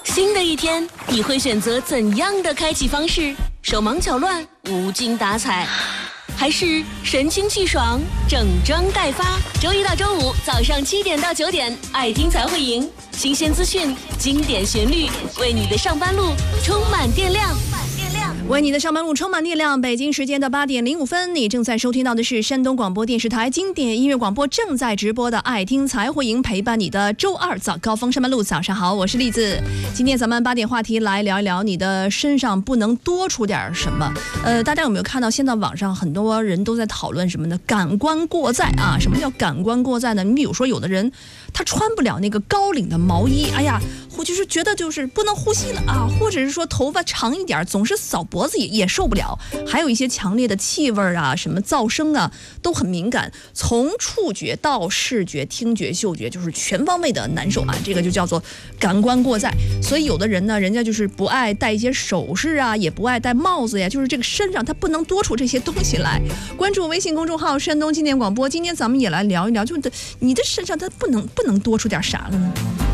新的一天，你会选择怎样的开启方式？手忙脚乱、无精打采，还是神清气爽、整装待发？周一到周五早上7点到9点，爱听才会赢。新鲜资讯，经典旋律，为你的上班路充满电量。 为你的上班路充满电量。北京时间的8点05分，你正在收听到的是山东广播电视台经典音乐广播正在直播的爱听才会赢，陪伴你的周二早高峰上班路。早上好，我是栗子。今天咱们8点话题来聊一聊你的身上不能多出点什么。大家有没有看到现在网上很多人都在讨论什么呢？感官过载啊！什么叫感官过载呢？你比如说有的人他穿不了那个高领的毛衣，哎呀，或就是觉得就是不能呼吸了啊，或者是说头发长一点总是扫脖子也受不了，还有一些强烈的气味啊，什么噪声啊，都很敏感，从触觉到视觉、听觉、嗅觉，就是全方位的难受啊，这个就叫做感官过载。所以有的人呢，人家就是不爱戴一些首饰啊，也不爱戴帽子呀，就是这个身上他不能多出这些东西来。关注微信公众号山东经典广播，今天咱们也来聊一聊，就是你的身上他不能多出点啥了呢？